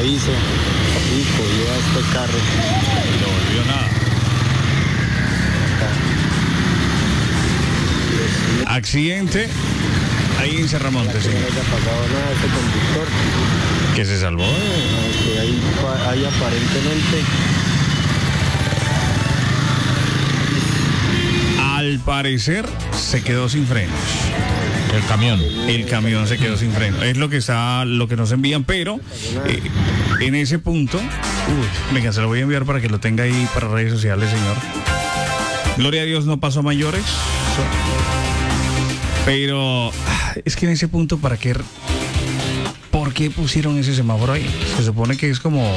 aviso y cogía este carro. Y no volvió nada. Accidente ahí en Cerramonte, sí. No le haya pasado nada a este conductor. Que se salvó. Que ahí aparentemente. Al parecer se quedó sin frenos. El camión se quedó sin freno. Es lo que nos envían, pero en ese punto, venga, se lo voy a enviar para que lo tenga ahí para redes sociales, señor. Gloria a Dios, no pasó a mayores. Pero es que en ese punto, ¿por qué pusieron ese semáforo ahí? Se supone que es como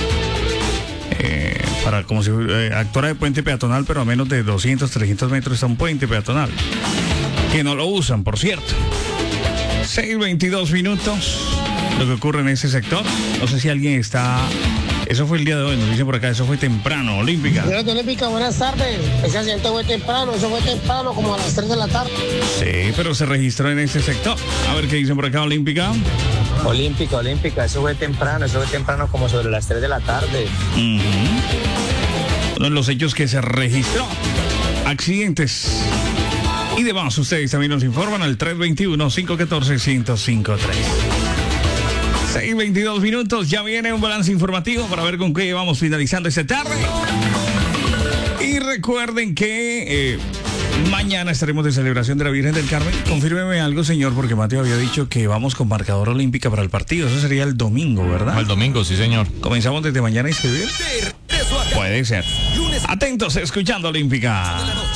como si actuara de puente peatonal, pero a menos de 200, 300 metros está un puente peatonal. Que no lo usan, por cierto. 6:22 minutos. Lo que ocurre en ese sector. No sé si alguien está. Eso fue el día de hoy, nos dicen por acá. Eso fue temprano, Olímpica. Señora Olímpica, buenas tardes. Ese accidente fue temprano. Eso fue temprano, como a las 3 de la tarde. Sí, pero se registró en ese sector. A ver qué dicen por acá, Olímpica. Olímpica, eso fue temprano como sobre las 3 de la tarde. Uno de los hechos que se registró. Accidentes y demás, ustedes también nos informan al 321-514-1053. 6:22 minutos, ya viene un balance informativo para ver con qué vamos finalizando esta tarde. Y recuerden que mañana estaremos de celebración de la Virgen del Carmen. Confírmeme algo, señor, porque Mateo había dicho que vamos con marcador Olímpica para el partido. Eso sería el domingo, ¿verdad? El domingo, sí, señor. ¿Comenzamos desde mañana a inscribir? Puede ser. Atentos, escuchando Olímpica.